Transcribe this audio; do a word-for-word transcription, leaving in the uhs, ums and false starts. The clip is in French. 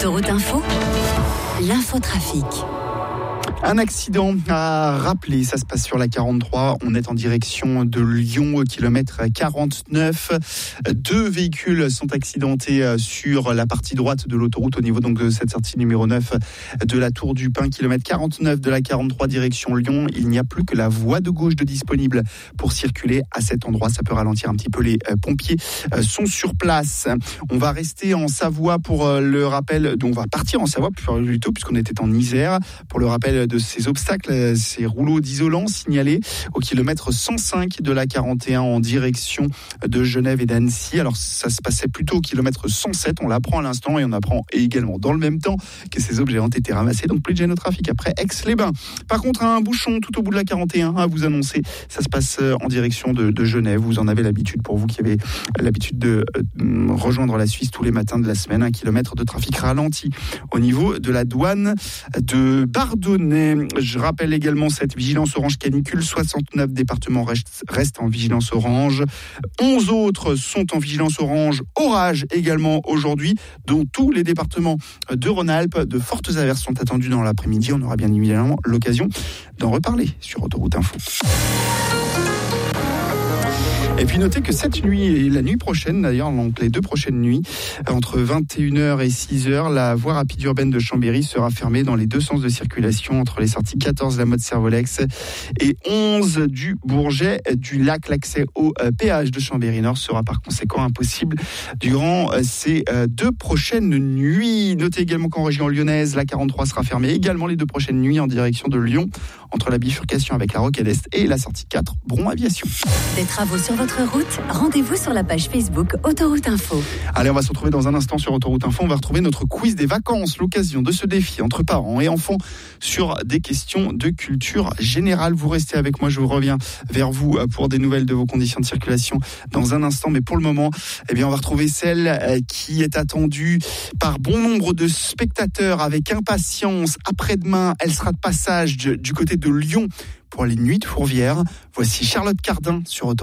Autoroute Info, l'infotrafic. Un accident à rappeler, ça se passe sur la quarante-trois, on est en direction de Lyon au kilomètre quarante-neuf. Deux véhicules sont accidentés sur la partie droite de l'autoroute au niveau donc de cette sortie numéro neuf de la Tour du Pin, kilomètre quarante-neuf de la quarante-trois direction Lyon. Il n'y a plus que la voie de gauche de disponible pour circuler à cet endroit, ça peut ralentir un petit peu, les pompiers sont sur place. On va rester en Savoie pour le rappel, donc on va partir en Savoie plutôt puisqu'on était en Isère pour le rappel de ces obstacles, ces rouleaux d'isolant signalés au kilomètre cent cinq de la quarante et un en direction de Genève et d'Annecy. Alors ça se passait plutôt au kilomètre cent sept, on l'apprend à l'instant et on apprend également dans le même temps que ces objets ont été ramassés, donc plus de gêne au trafic après Aix-les-Bains. Par contre, un bouchon tout au bout de la quarante et un à vous annoncer, ça se passe en direction de, de Genève. Vous en avez l'habitude, pour vous qui avez l'habitude de euh, rejoindre la Suisse tous les matins de la semaine, un kilomètre de trafic ralenti au niveau de la douane de Bardonnay. Je rappelle également cette vigilance orange canicule. soixante-neuf départements restent, restent en vigilance orange. onze autres sont en vigilance orange orage également aujourd'hui, dont tous les départements de Rhône-Alpes. De fortes averses sont attendues dans l'après-midi. On aura bien évidemment l'occasion d'en reparler sur Autoroute Info. Et puis notez que cette nuit et la nuit prochaine, d'ailleurs, donc les deux prochaines nuits, entre vingt et une heures et six heures, la voie rapide urbaine de Chambéry sera fermée dans les deux sens de circulation entre les sorties quatorze la Motte-Servolex et onze du Bourget du Lac. L'accès au péage de Chambéry-Nord sera par conséquent impossible durant ces deux prochaines nuits. Notez également qu'en région lyonnaise, la quarante-trois sera fermée également les deux prochaines nuits en direction de Lyon, entre la bifurcation avec la Rocade Est et la sortie quatre, Bron Aviation. Des travaux sur votre route, rendez-vous sur la page Facebook Autoroute Info. Allez, on va se retrouver dans un instant sur Autoroute Info. On va retrouver notre quiz des vacances, l'occasion de ce défi entre parents et enfants sur des questions de culture générale. Vous restez avec moi, je reviens vers vous pour des nouvelles de vos conditions de circulation dans un instant. Mais pour le moment, eh bien, on va retrouver celle qui est attendue par bon nombre de spectateurs avec impatience. Après-demain, elle sera de passage du côté de Lyon pour les Nuits de Fourvière. Voici Charlotte Cardin sur Autoroute.